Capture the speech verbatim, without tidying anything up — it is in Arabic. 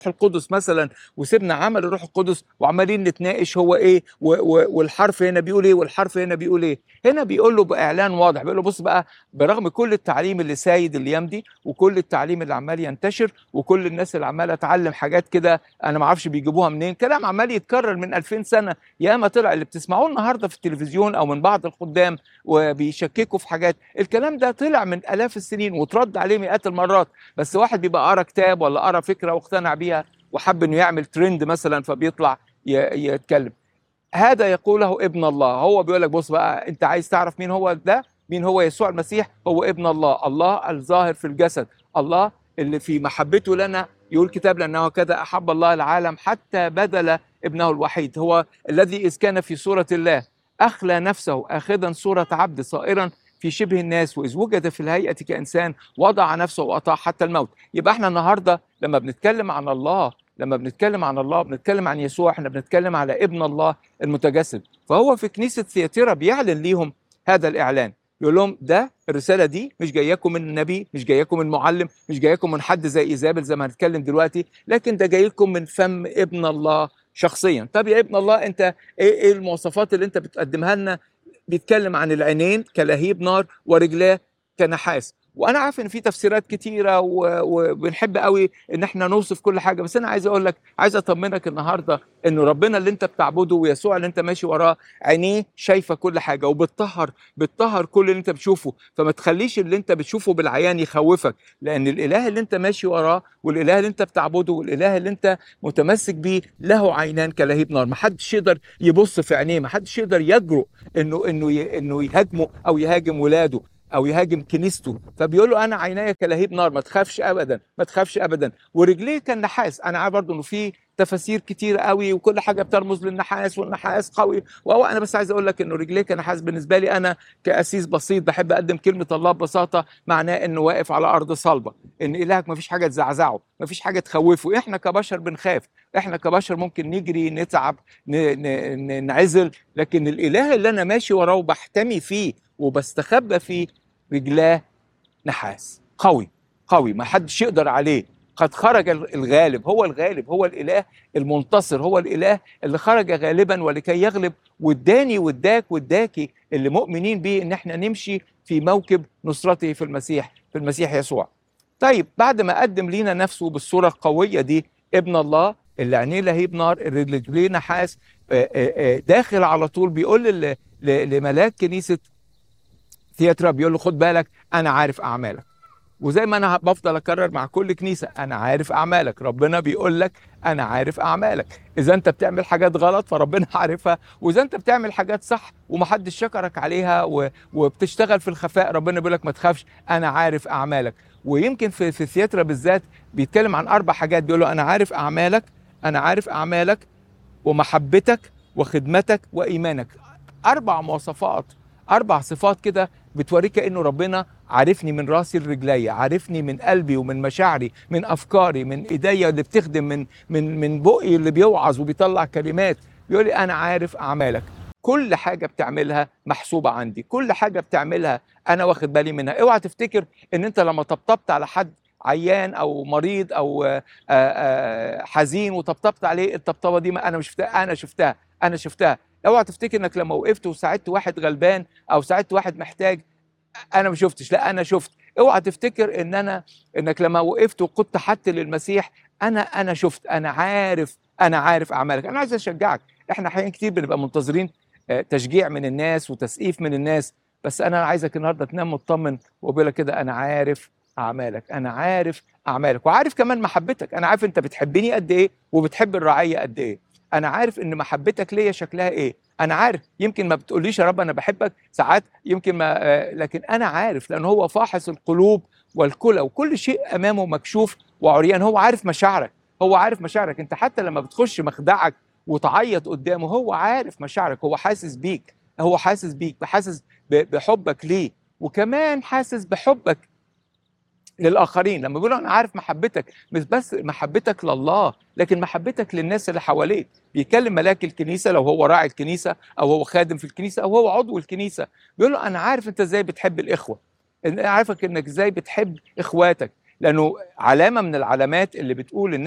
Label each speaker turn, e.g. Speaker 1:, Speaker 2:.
Speaker 1: القدس مثلا وسيبنا عمل الروح القدس وعمالين نتناقش هو ايه و و والحرف هنا بيقول ايه والحرف هنا بيقول ايه. هنا بيقول له باعلان واضح، بيقول له بص بقى، برغم كل التعليم اللي سايد الايام دي وكل التعليم اللي عمال ينتشر وكل الناس اللي عماله تعلم حاجات كده انا ما اعرفش بيجيبوها منين، كلام عمال يتكرر من ألفين سنه، ياما طلع اللي بتسمعوه النهارده في التلفزيون او من بعض الخدام وبيشككوا في حاجات، الكلام ده طلع من الاف السنين وترد عليه مئات المرات، بس واحد بيبقى قرا كتاب ولا قرا فكره واقتنع بيها وحب انه يعمل ترند مثلا فبيطلع يتكلم. هذا يقوله ابن الله، هو بيقول لك بص بقى، انت عايز تعرف مين هو ده؟ مين هو يسوع المسيح؟ هو ابن الله، الله الظاهر في الجسد، الله اللي في محبته لنا، يقول الكتاب لانه كذا احب الله العالم حتى بذل ابنه الوحيد، هو الذي اذ كان في صوره الله اخلى نفسه اخذا صوره عبد صائرا في شبه الناس، واذ وجد في الهيئه كانسان وضع نفسه واطاع حتى الموت. يبقى احنا النهارده لما بنتكلم عن الله، لما بنتكلم عن الله بنتكلم عن يسوع، احنا بنتكلم على ابن الله المتجسد. فهو في كنيسه ثياتيرا بيعلن ليهم هذا الاعلان، يقول لهم ده الرساله دي مش جاياكم من النبي، مش جاياكم من معلم، مش جاياكم من حد زي ايزابل زي ما هنتكلم دلوقتي، لكن ده جاي لكم من فم ابن الله شخصيا. طب يا ابن الله انت ايه, إيه المواصفات اللي انت بتقدمها لنا؟ بيتكلم عن العينين كلهيب نار ورجلاه كنحاس. وانا عارف ان في تفسيرات كتيره وبنحب قوي ان احنا نوصف كل حاجه، بس انا عايز اقول لك، عايز اطمنك النهارده ان ربنا اللي انت بتعبده ويسوع اللي انت ماشي وراه عينيه شايفه كل حاجه وبتطهر، بتطهر كل اللي انت بتشوفه، فما تخليش اللي انت بتشوفه بالعيان يخوفك، لان الاله اللي انت ماشي وراه والاله اللي انت بتعبده والاله اللي انت متمسك بيه له عينان كلهيب نار، ما حدش يقدر يبص في عينيه، ما حدش يقدر يجرؤ انه انه انه يهاجمه او يهاجم ولاده او يهاجم كنيسته. فبيقول له انا عيناي كلهيب نار، ما تخافش ابدا، ما تخافش ابدا، ورجليه كالنحاس. انا عارف برضه انه في تفاسير كتير قوي وكل حاجه بترمز للنحاس والنحاس قوي، وهو انا بس عايز اقول لك انه رجليه كنحاس بالنسبه لي انا كاسيس بسيط بحب اقدم كلمه الله ببساطه، معناه انه واقف على ارض صلبه، ان الهك ما فيش حاجه تزعزعه، ما فيش حاجه تخوفه. احنا كبشر بنخاف، احنا كبشر ممكن نجري نتعب نعزل، لكن الاله اللي انا ماشي وراه وبحتمي فيه وبستخبى فيه رجلاه نحاس قوي قوي ما حدش يقدر عليه. قد خرج الغالب، هو الغالب، هو الاله المنتصر، هو الاله اللي خرج غالبا ولكي يغلب، واداني واداك واداكي اللي مؤمنين بيه ان احنا نمشي في موكب نصرته في المسيح، في المسيح يسوع. طيب بعد ما قدم لينا نفسه بالصوره القويه دي، ابن الله اللي عينيه لهيب نار اللي رجليه نحاس، داخل على طول بيقول لملاك كنيسه ثياترا، بيقول له خد بالك انا عارف اعمالك. وزي ما انا بفضل اكرر مع كل كنيسه، انا عارف اعمالك، ربنا بيقول لك انا عارف اعمالك، اذا انت بتعمل حاجات غلط فربنا عارفها، واذا انت بتعمل حاجات صح ومحدش شكرك عليها وبتشتغل في الخفاء ربنا بيقول لك ما تخافش انا عارف اعمالك. ويمكن في في ثياترا بالذات بيتكلم عن اربع حاجات، بيقول له انا عارف اعمالك، انا عارف اعمالك ومحبتك وخدمتك وايمانك. اربع مواصفات، اربع صفات كده بتوريك انه ربنا عارفني من راسي لرجلي، عارفني من قلبي ومن مشاعري، من افكاري، من ايديا اللي بتخدم، من من من بقي اللي بيوعظ وبيطلع كلمات. بيقول لي انا عارف اعمالك، كل حاجه بتعملها محسوبه عندي، كل حاجه بتعملها انا واخد بالي منها. اوعى تفتكر ان انت لما طبطبت على حد عيان او مريض او آآ آآ حزين وطبطبت عليه، الطبطبه دي ما انا مش شفتها، انا شفتها، انا شفتها. اوعى تفتكر انك لما وقفت وساعدت واحد غلبان او ساعدت واحد محتاج انا ما شفتش، لا انا شفت. اوعى تفتكر ان انا انك لما وقفت وقدت حتى للمسيح انا انا شفت، انا عارف، انا عارف اعمالك. انا عايز اشجعك، احنا احيانا كتير بنبقى منتظرين تشجيع من الناس وتسقيف من الناس، بس انا عايزك النهارده تنام مطمن وبقول لك كده انا عارف اعمالك، انا عارف اعمالك، وعارف كمان محبتك. انا عارف انت بتحبني قد ايه وبتحب الرعيه قد ايه، انا عارف ان محبتك ليا شكلها ايه، انا عارف. يمكن ما بتقوليش يا رب انا بحبك ساعات، يمكن ما آه لكن انا عارف، لان هو فاحص القلوب والكلى وكل شيء امامه مكشوف وعريان. هو عارف مشاعرك، هو عارف مشاعرك. انت حتى لما بتخش مخدعك وتعيط قدامه هو عارف مشاعرك، هو حاسس بيك، هو حاسس بيك، حاسس بحبك ليه، وكمان حاسس بحبك للآخرين. لما بيقولوا أنا عارف محبتك، مش بس محبتك لله لكن محبتك للناس اللي حواليك. بيكلم ملاك الكنيسة لو هو راعي الكنيسة أو هو خادم في الكنيسة أو هو عضو الكنيسة، بيقول له أنا عارف أنت إزاي بتحب الإخوة، أنا عارفك إنك إزاي بتحب إخواتك، لأنه علامة من العلامات اللي بتقول إن